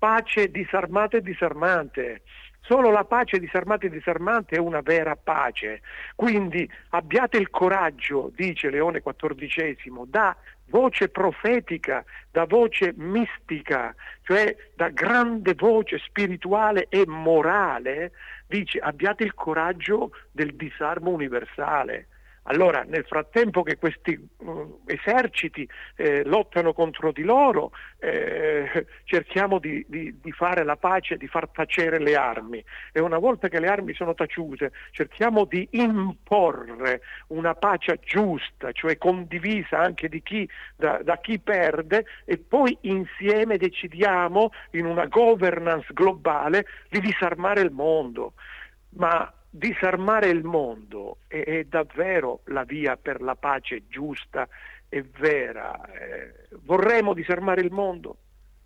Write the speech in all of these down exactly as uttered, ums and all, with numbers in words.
pace disarmata e disarmante. Solo la pace disarmata e disarmante è una vera pace. Quindi abbiate il coraggio, dice Leone quattordicesimo, da voce profetica, da voce mistica, cioè da grande voce spirituale e morale, dice abbiate il coraggio del disarmo universale. Allora, nel frattempo che questi uh, eserciti eh, lottano contro di loro, eh, cerchiamo di, di, di fare la pace, di far tacere le armi. E una volta che le armi sono taciute, cerchiamo di imporre una pace giusta, cioè condivisa anche di chi, da, da chi perde, e poi insieme decidiamo in una governance globale di disarmare il mondo. Ma disarmare il mondo è, è davvero la via per la pace giusta e vera. Eh, vorremmo disarmare il mondo?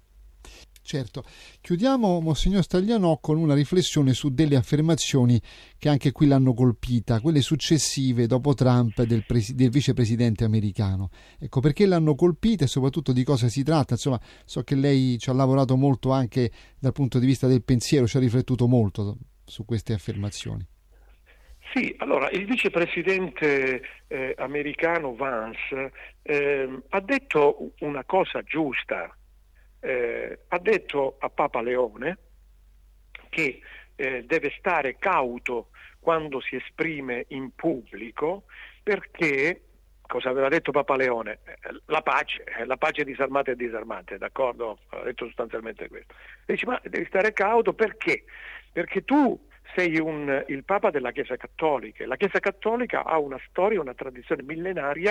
Certo. Chiudiamo, Monsignor Staglianò, con una riflessione su delle affermazioni che anche qui l'hanno colpita, quelle successive dopo Trump del, presi- del vicepresidente americano. Ecco, perché l'hanno colpita e soprattutto di cosa si tratta? Insomma, so che lei ci ha lavorato molto anche dal punto di vista del pensiero, ci ha riflettuto molto su queste affermazioni. Sì, allora il vicepresidente eh, americano Vance eh, ha detto una cosa giusta, eh, ha detto a Papa Leone che eh, deve stare cauto quando si esprime in pubblico, perché, cosa aveva detto Papa Leone? La pace, la pace disarmata e disarmante, d'accordo? Ha detto sostanzialmente questo. E dice, ma devi stare cauto perché? Perché tu sei un, il Papa della Chiesa Cattolica. La Chiesa Cattolica ha una storia, una tradizione millenaria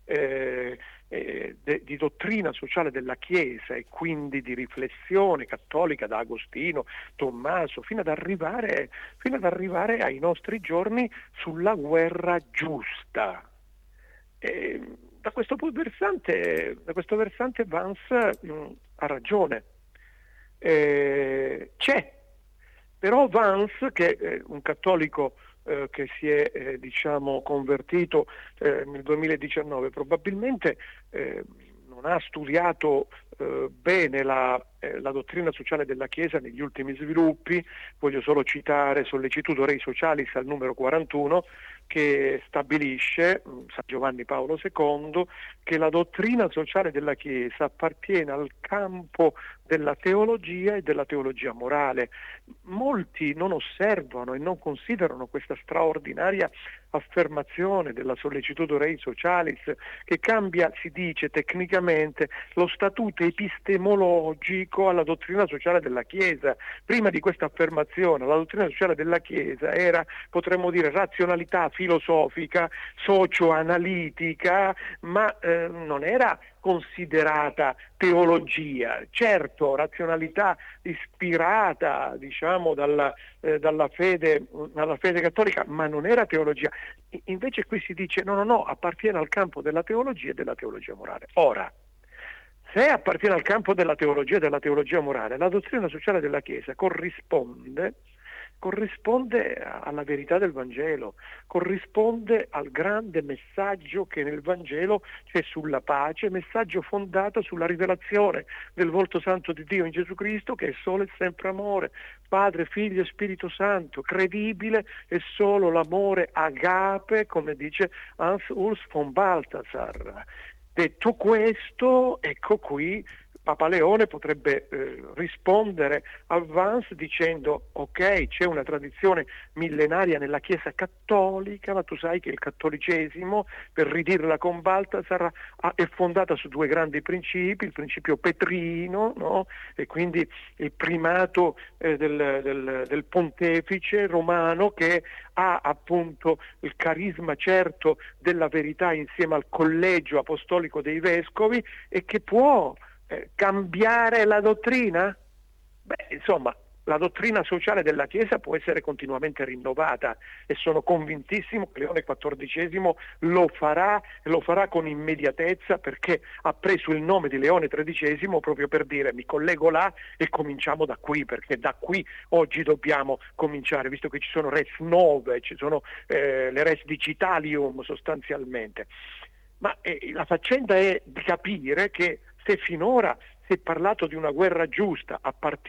eh, eh, de, di dottrina sociale della Chiesa e quindi di riflessione cattolica da Agostino, Tommaso, fino ad arrivare, fino ad arrivare ai nostri giorni sulla guerra giusta. E da questo versante, da questo versante Vance mh, ha ragione. Eh, c'è Però Vance, che è un cattolico eh, che si è eh, diciamo convertito eh, nel duemiladiciannove, probabilmente eh, non ha studiato eh, bene la, eh, la dottrina sociale della Chiesa negli ultimi sviluppi. Voglio solo citare Sollecitudo Rei Socialis al numero quarantuno, che stabilisce, San Giovanni Paolo secondo, che la dottrina sociale della Chiesa appartiene al campo della teologia e della teologia morale. Molti non osservano e non considerano questa straordinaria affermazione della Sollecitudo Rei Socialis, che cambia, si dice tecnicamente, lo statuto epistemologico alla dottrina sociale della Chiesa. Prima di questa affermazione la dottrina sociale della Chiesa era, potremmo dire, razionalità filosofica, socio-analitica, ma eh, non era considerata teologia. Certo, razionalità ispirata, diciamo, dalla, eh, dalla fede, dalla fede cattolica, ma non era teologia. Invece qui si dice no, no, no, appartiene al campo della teologia e della teologia morale. Ora, se appartiene al campo della teologia e della teologia morale, la dottrina sociale della Chiesa corrisponde corrisponde alla verità del Vangelo, corrisponde al grande messaggio che nel Vangelo c'è sulla pace, messaggio fondato sulla rivelazione del volto santo di Dio in Gesù Cristo, che è solo e sempre amore, Padre, Figlio e Spirito Santo. Credibile è solo l'amore agape, come dice Hans Urs von Balthasar. Detto questo, ecco qui Papa Leone potrebbe eh, rispondere a Vance dicendo ok, c'è una tradizione millenaria nella Chiesa cattolica, ma tu sai che il cattolicesimo, per ridirla con Balthasar, ha, è fondata su due grandi principi, il principio petrino, no? E quindi il primato eh, del, del, del pontefice romano, che ha appunto il carisma certo della verità insieme al collegio apostolico dei vescovi, e che può Eh, cambiare la dottrina? Beh, insomma, la dottrina sociale della Chiesa può essere continuamente rinnovata, e sono convintissimo che Leone quattordicesimo lo farà, e lo farà con immediatezza, perché ha preso il nome di Leone tredicesimo proprio per dire mi collego là e cominciamo da qui, perché da qui oggi dobbiamo cominciare, visto che ci sono res nove, ci sono eh, le res digitalium sostanzialmente. Ma eh, la faccenda è di capire che se finora si è parlato di una guerra giusta a partire